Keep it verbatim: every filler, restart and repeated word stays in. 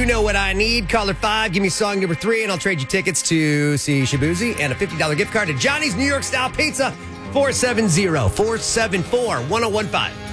You know what I need. Caller five, give me song number three, and I'll trade you tickets to see Shabuzi and a fifty dollars gift card to Johnny's New York Style Pizza. four seven zero, four seven four, one oh one five.